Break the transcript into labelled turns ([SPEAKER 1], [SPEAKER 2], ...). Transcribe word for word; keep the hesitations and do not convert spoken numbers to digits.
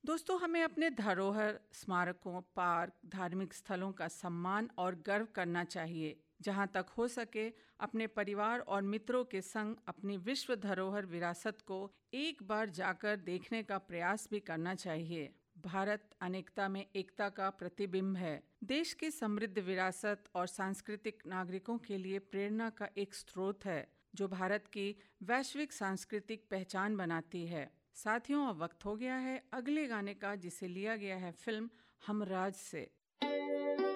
[SPEAKER 1] दोस्तों, हमें अपने धरोहर, स्मारकों, पार्क, धार्मिक स्थलों का सम्मान और गर्व करना चाहिए। जहां तक हो सके अपने परिवार और मित्रों के संग अपनी विश्व धरोहर विरासत को एक बार जाकर देखने का प्रयास भी करना चाहिए। भारत अनेकता में एकता का प्रतिबिंब है। देश की समृद्ध विरासत और सांस्कृतिक नागरिकों के लिए प्रेरणा का एक स्रोत है, जो भारत की वैश्विक सांस्कृतिक पहचान बनाती है। साथियों, अब वक्त हो गया है अगले गाने का, जिसे लिया गया है फिल्म हमराज से।